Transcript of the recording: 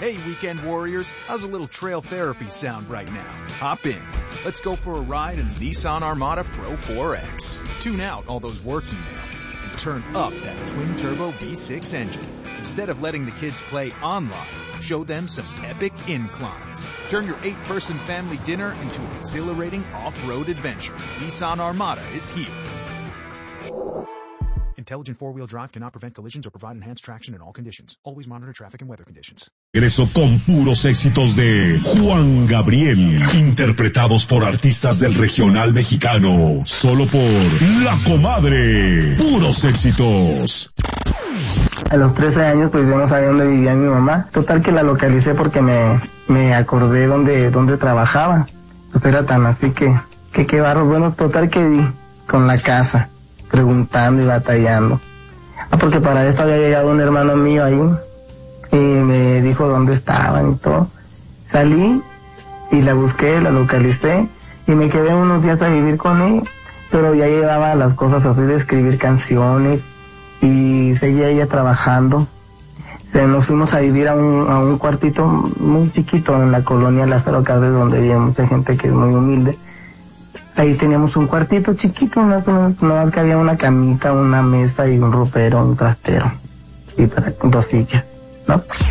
Hey, weekend warriors, how's a little trail therapy sound right now? Hop in. Let's go for a ride in the Nissan Armada Pro 4X. Tune out all those work emails and turn up that twin-turbo V6 engine. Instead of letting the kids play online, show them some epic inclines. Turn your 8-person family dinner into an exhilarating off-road adventure. Nissan Armada is here. Intelligent four-wheel drive cannot prevent collisions or provide enhanced traction in all conditions. Always monitor traffic and weather conditions. Regreso con puros éxitos de Juan Gabriel, interpretados por artistas del regional mexicano, solo por La Comadre. Puros éxitos. A los 13 años pues yo no sabía dónde vivía mi mamá. Total que la localicé porque me acordé dónde trabajaba. Pues era tan así que qué barro. Bueno, total que di con la casa, preguntando y batallando. Porque para esto había llegado un hermano mío ahí y me dijo dónde estaban y todo. Salí y la busqué, la localicé y me quedé unos días a vivir con él, pero ya llevaba las cosas así de escribir canciones y seguía ella trabajando. Nos fuimos a vivir a un cuartito muy chiquito en la colonia Lázaro Cárdenas, donde había mucha gente que es muy humilde. Ahí teníamos un cuartito chiquito, no más que había una camita, una mesa y un ropero, un trastero y para 2 sillas, ¿no?